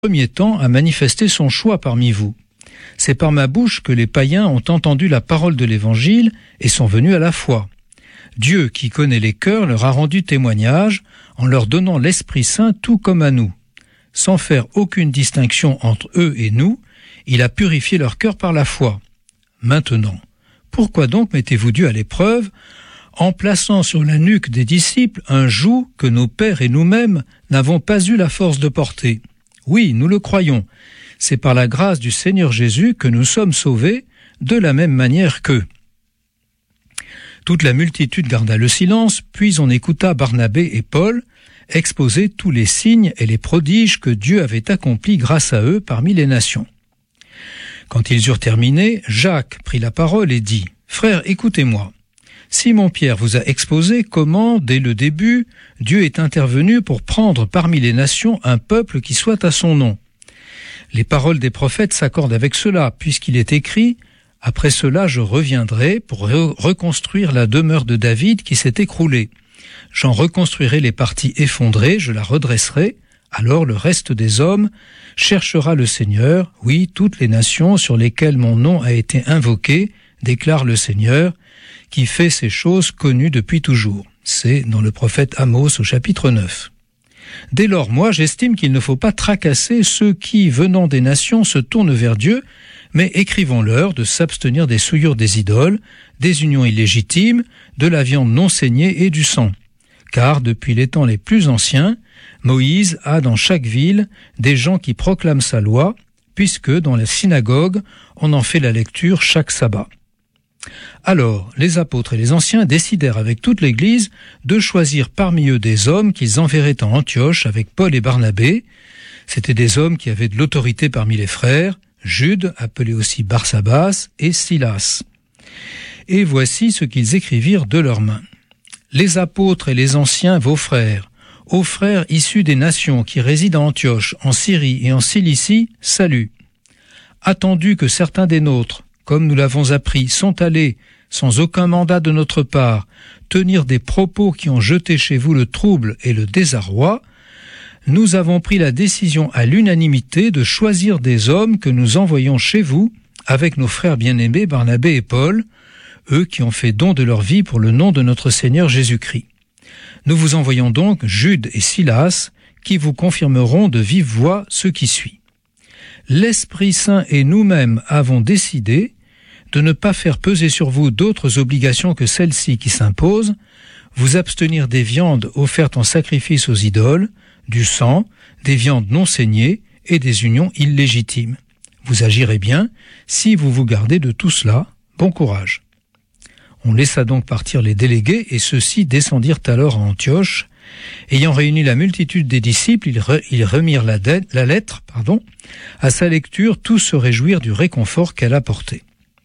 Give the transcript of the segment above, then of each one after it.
premier temps à manifester son choix parmi vous. C'est par ma bouche que les païens ont entendu la parole de l'Évangile et sont venus à la foi. Dieu, qui connaît les cœurs, leur a rendu témoignage en leur donnant l'Esprit Saint tout comme à nous. Sans faire aucune distinction entre eux et nous, il a purifié leur cœur par la foi. Maintenant, pourquoi donc mettez-vous Dieu à l'épreuve en plaçant sur la nuque des disciples un joug que nos pères et nous-mêmes n'avons pas eu la force de porter? Oui, nous le croyons. C'est par la grâce du Seigneur Jésus que nous sommes sauvés de la même manière qu'eux. Toute la multitude garda le silence, puis on écouta Barnabé et Paul exposer tous les signes et les prodiges que Dieu avait accomplis grâce à eux parmi les nations. Quand ils eurent terminé, Jacques prit la parole et dit : « Frères, écoutez-moi. Simon-Pierre vous a exposé comment, dès le début, Dieu est intervenu pour prendre parmi les nations un peuple qui soit à son nom. Les paroles des prophètes s'accordent avec cela, puisqu'il est écrit : « Après cela, je reviendrai pour reconstruire la demeure de David qui s'est écroulée. J'en reconstruirai les parties effondrées, je la redresserai. Alors le reste des hommes cherchera le Seigneur, oui, toutes les nations sur lesquelles mon nom a été invoqué, déclare le Seigneur, qui fait ces choses connues depuis toujours. » C'est dans le prophète Amos au chapitre 9. Dès lors, moi, j'estime qu'il ne faut pas tracasser ceux qui, venant des nations, se tournent vers Dieu, mais écrivons-leur de s'abstenir des souillures des idoles, des unions illégitimes, de la viande non saignée et du sang. Car, depuis les temps les plus anciens, Moïse a dans chaque ville des gens qui proclament sa loi, puisque dans la synagogue, on en fait la lecture chaque sabbat. Alors, les apôtres et les anciens décidèrent avec toute l'Église de choisir parmi eux des hommes qu'ils enverraient en Antioche avec Paul et Barnabé. C'étaient des hommes qui avaient de l'autorité parmi les frères, Jude, appelé aussi Barsabas, et Silas. Et voici ce qu'ils écrivirent de leurs mains. « Les apôtres et les anciens, vos frères, aux frères issus des nations qui résident à Antioche, en Syrie et en Cilicie, salut. Attendu que certains des nôtres, comme nous l'avons appris, sont allés, sans aucun mandat de notre part, tenir des propos qui ont jeté chez vous le trouble et le désarroi, nous avons pris la décision à l'unanimité de choisir des hommes que nous envoyons chez vous, avec nos frères bien-aimés Barnabé et Paul, eux qui ont fait don de leur vie pour le nom de notre Seigneur Jésus-Christ. Nous vous envoyons donc Jude et Silas, qui vous confirmeront de vive voix ce qui suit. L'Esprit Saint et nous-mêmes avons décidé de ne pas faire peser sur vous d'autres obligations que celles-ci qui s'imposent, vous abstenir des viandes offertes en sacrifice aux idoles, du sang, des viandes non saignées et des unions illégitimes. Vous agirez bien si vous vous gardez de tout cela. Bon courage. On laissa donc partir les délégués et ceux-ci descendirent alors à Antioche. Ayant réuni la multitude des disciples, ils remirent la lettre. À sa lecture, tous se réjouirent du réconfort qu'elle apportait.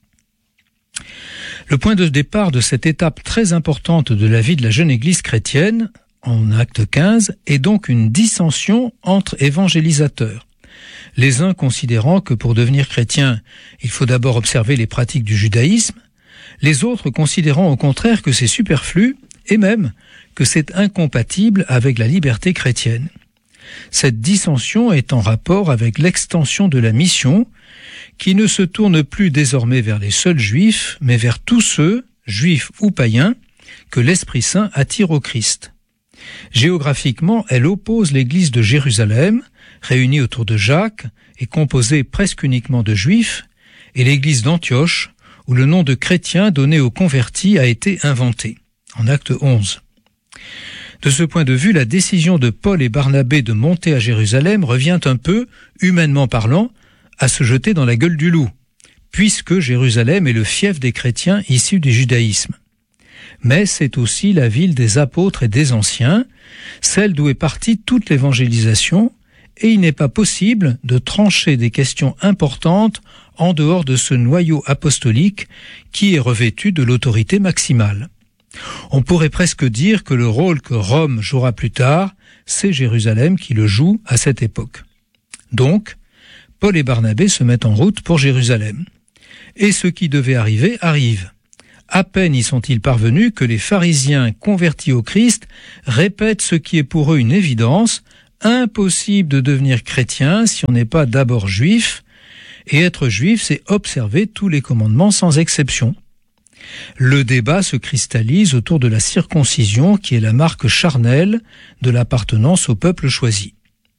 Le point de départ de cette étape très importante de la vie de la jeune Église chrétienne, en acte 15, est donc une dissension entre évangélisateurs. Les uns considérant que pour devenir chrétien, il faut d'abord observer les pratiques du judaïsme, les autres considérant au contraire que c'est superflu et même que c'est incompatible avec la liberté chrétienne. Cette dissension est en rapport avec l'extension de la mission qui ne se tourne plus désormais vers les seuls juifs, mais vers tous ceux, juifs ou païens, que l'Esprit Saint attire au Christ. Géographiquement, elle oppose l'église de Jérusalem, réunie autour de Jacques et composée presque uniquement de juifs, et l'église d'Antioche, où le nom de chrétien donné aux convertis a été inventé, en acte 11. De ce point de vue, la décision de Paul et Barnabé de monter à Jérusalem revient un peu, humainement parlant, à se jeter dans la gueule du loup, puisque Jérusalem est le fief des chrétiens issus du judaïsme. Mais c'est aussi la ville des apôtres et des anciens, celle d'où est partie toute l'évangélisation, et il n'est pas possible de trancher des questions importantes en dehors de ce noyau apostolique qui est revêtu de l'autorité maximale. On pourrait presque dire que le rôle que Rome jouera plus tard, c'est Jérusalem qui le joue à cette époque. Donc, Paul et Barnabé se mettent en route pour Jérusalem. Et ce qui devait arriver arrive. À peine y sont-ils parvenus que les pharisiens convertis au Christ répètent ce qui est pour eux une évidence, Impossible de devenir chrétien si on n'est pas d'abord juif, et être juif, c'est observer tous les commandements sans exception. Le débat se cristallise autour de la circoncision qui est la marque charnelle de l'appartenance au peuple choisi.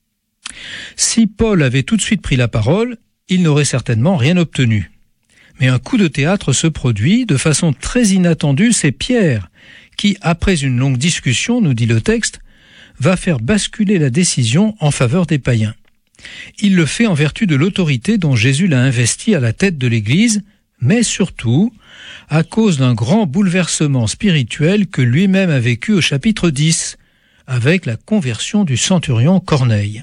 Si Paul avait tout de suite pris la parole, il n'aurait certainement rien obtenu. Mais un coup de théâtre se produit de façon très inattendue, c'est Pierre qui, après une longue discussion, nous dit le texte, va faire basculer la décision en faveur des païens. Il le fait en vertu de l'autorité dont Jésus l'a investi à la tête de l'Église, mais surtout à cause d'un grand bouleversement spirituel que lui-même a vécu au chapitre 10, avec la conversion du centurion Corneille.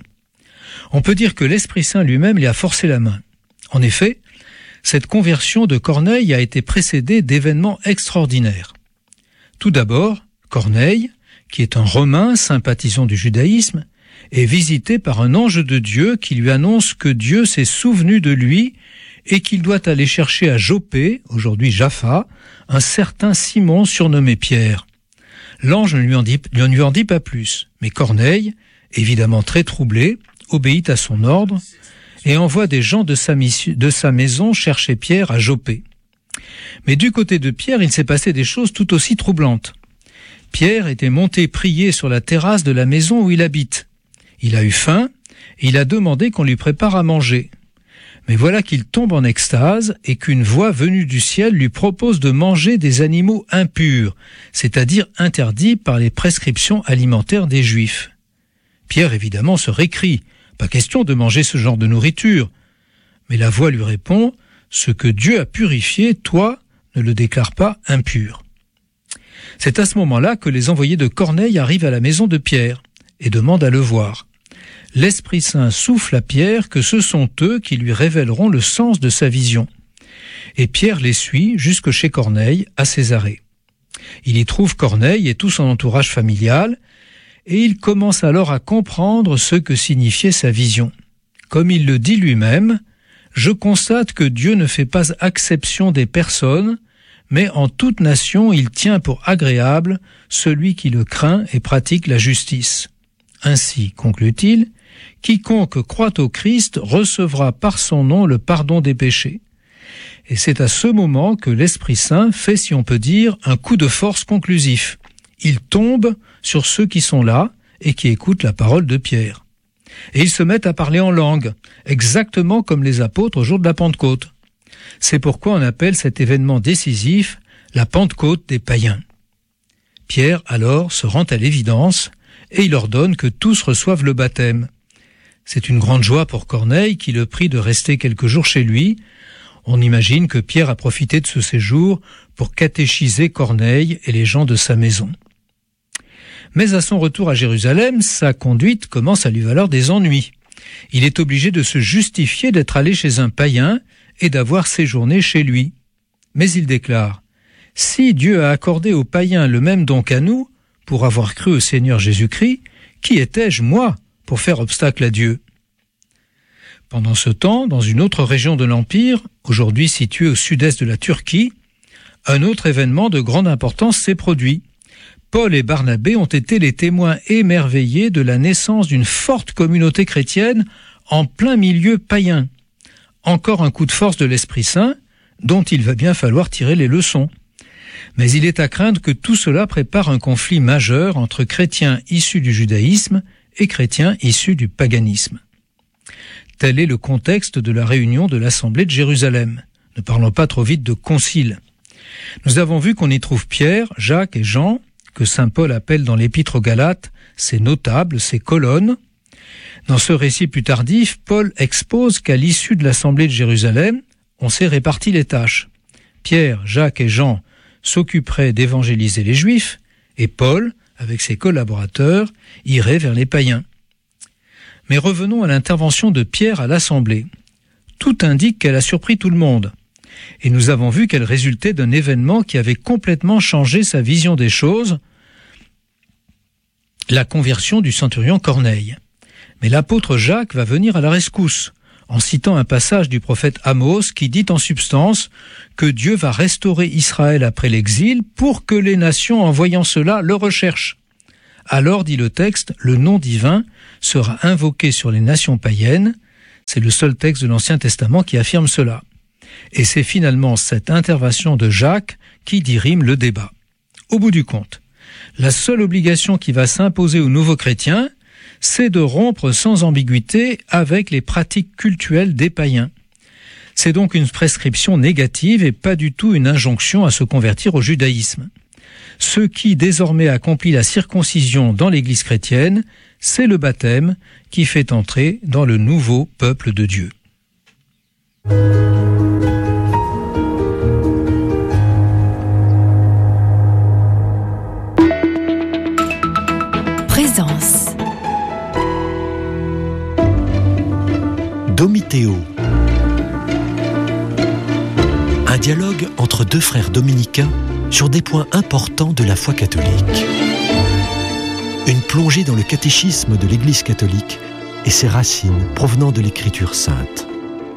On peut dire que l'Esprit Saint lui-même lui a forcé la main. En effet, cette conversion de Corneille a été précédée d'événements extraordinaires. Tout d'abord, Corneille, qui est un Romain sympathisant du judaïsme, est visité par un ange de Dieu qui lui annonce que Dieu s'est souvenu de lui et qu'il doit aller chercher à Joppé, aujourd'hui Jaffa, un certain Simon surnommé Pierre. L'ange ne lui en dit pas plus, mais Corneille, évidemment très troublé, obéit à son ordre et envoie des gens de sa maison chercher Pierre à Joppé. Mais du côté de Pierre, il s'est passé des choses tout aussi troublantes. Pierre était monté prier sur la terrasse de la maison où il habite. Il a eu faim et il a demandé qu'on lui prépare à manger. Mais voilà qu'il tombe en extase et qu'une voix venue du ciel lui propose de manger des animaux impurs, c'est-à-dire interdits par les prescriptions alimentaires des Juifs. Pierre, évidemment, se récrie. Pas question de manger ce genre de nourriture. Mais la voix lui répond, « Ce que Dieu a purifié, toi, ne le déclare pas impur. » C'est à ce moment-là que les envoyés de Corneille arrivent à la maison de Pierre et demandent à le voir. L'Esprit Saint souffle à Pierre que ce sont eux qui lui révéleront le sens de sa vision. Et Pierre les suit jusque chez Corneille, à Césarée. Il y trouve Corneille et tout son entourage familial, et il commence alors à comprendre ce que signifiait sa vision. Comme il le dit lui-même, « Je constate que Dieu ne fait pas exception des personnes, mais en toute nation il tient pour agréable celui qui le craint et pratique la justice. Ainsi, conclut-il, quiconque croit au Christ recevra par son nom le pardon des péchés. » Et c'est à ce moment que l'Esprit Saint fait, si on peut dire, un coup de force conclusif. Il tombe sur ceux qui sont là et qui écoutent la parole de Pierre. Et ils se mettent à parler en langue, exactement comme les apôtres au jour de la Pentecôte. C'est pourquoi on appelle cet événement décisif la Pentecôte des païens. Pierre, alors, se rend à l'évidence et il ordonne que tous reçoivent le baptême. C'est une grande joie pour Corneille qui le prie de rester quelques jours chez lui. On imagine que Pierre a profité de ce séjour pour catéchiser Corneille et les gens de sa maison. Mais à son retour à Jérusalem, sa conduite commence à lui valoir des ennuis. Il est obligé de se justifier d'être allé chez un païen et d'avoir séjourné chez lui. Mais il déclare « Si Dieu a accordé aux païens le même don qu'à nous, pour avoir cru au Seigneur Jésus-Christ, qui étais-je, moi, pour faire obstacle à Dieu ?» Pendant ce temps, dans une autre région de l'Empire, aujourd'hui située au sud-est de la Turquie, un autre événement de grande importance s'est produit. Paul et Barnabé ont été les témoins émerveillés de la naissance d'une forte communauté chrétienne en plein milieu païen. Encore un coup de force de l'Esprit Saint, dont il va bien falloir tirer les leçons. Mais il est à craindre que tout cela prépare un conflit majeur entre chrétiens issus du judaïsme et chrétiens issus du paganisme. Tel est le contexte de la réunion de l'Assemblée de Jérusalem. Ne parlons pas trop vite de concile. Nous avons vu qu'on y trouve Pierre, Jacques et Jean, que saint Paul appelle dans l'Épître aux Galates ses notables, ses colonnes. Dans ce récit plus tardif, Paul expose qu'à l'issue de l'Assemblée de Jérusalem, on s'est réparti les tâches. Pierre, Jacques et Jean s'occuperaient d'évangéliser les Juifs, et Paul, avec ses collaborateurs, irait vers les païens. Mais revenons à l'intervention de Pierre à l'Assemblée. Tout indique qu'elle a surpris tout le monde. Et nous avons vu qu'elle résultait d'un événement qui avait complètement changé sa vision des choses, la conversion du centurion Corneille. Mais l'apôtre Jacques va venir à la rescousse, en citant un passage du prophète Amos qui dit en substance que Dieu va restaurer Israël après l'exil pour que les nations, en voyant cela, le recherchent. alors, dit le texte, le nom divin sera invoqué sur les nations païennes. C'est le seul texte de l'Ancien Testament qui affirme cela. Et c'est finalement cette intervention de Jacques qui dirime le débat. Au bout du compte, la seule obligation qui va s'imposer aux nouveaux chrétiens, c'est de rompre sans ambiguïté avec les pratiques cultuelles des païens. C'est donc une prescription négative et pas du tout une injonction à se convertir au judaïsme. Ce qui désormais accomplit la circoncision dans l'Église chrétienne, c'est le baptême qui fait entrer dans le nouveau peuple de Dieu. Présence. Domitéo. Un dialogue entre deux frères dominicains sur des points importants de la foi catholique. Une plongée dans le catéchisme de l'Église catholique et ses racines provenant de l'Écriture sainte.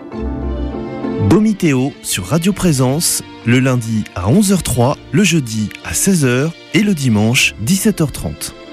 Domitéo sur Radio Présence, le lundi à 11h03, le jeudi à 16h et le dimanche 17h30.